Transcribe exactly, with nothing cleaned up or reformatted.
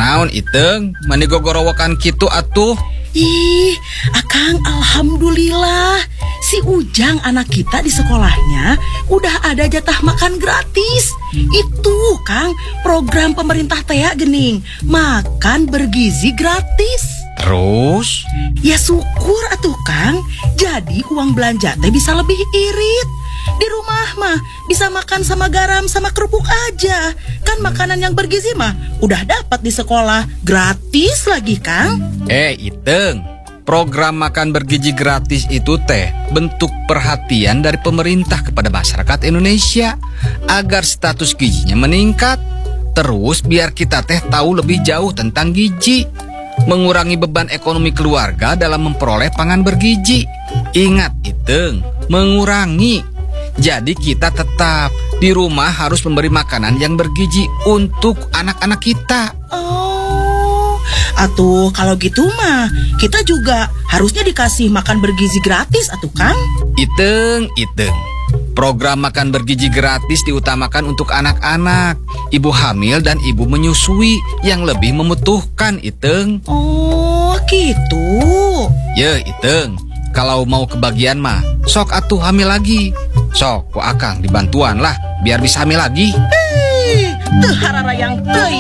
Naon Iteng, mani gogorowokan kitu atuh. Ih, Akang, alhamdulillah. Si Ujang anak kita di sekolahnya udah ada jatah makan gratis. Itu, Kang, program pemerintah teh gening, makan bergizi gratis. Terus? Ya syukur atuh, Kang. Jadi uang belanja teh bisa lebih irit. Di rumah mah bisa makan sama garam sama kerupuk aja. Kan makanan yang bergizi mah udah dapat di sekolah gratis lagi, Kang. Eh Iteng, program makan bergizi gratis itu teh bentuk perhatian dari pemerintah kepada masyarakat Indonesia agar status gizinya meningkat. Terus biar kita teh tahu lebih jauh tentang gizi, mengurangi beban ekonomi keluarga dalam memperoleh pangan bergizi. Ingat Iteng, mengurangi. Jadi kita tetap di rumah harus memberi makanan yang bergizi untuk anak-anak kita. Oh, atuh kalau gitu mah kita juga harusnya dikasih makan bergizi gratis atuh, Kang. Iteng, Iteng, program makan bergizi gratis diutamakan untuk anak-anak, ibu hamil dan ibu menyusui yang lebih membutuhkan, Iteng. Oh, gitu. Ya, Iteng, kalau mau kebagian mah sok atuh hamil lagi. Sok, ku Akang dibantuan lah biar bisa hamil lagi. Hei, teu hararayang teuing.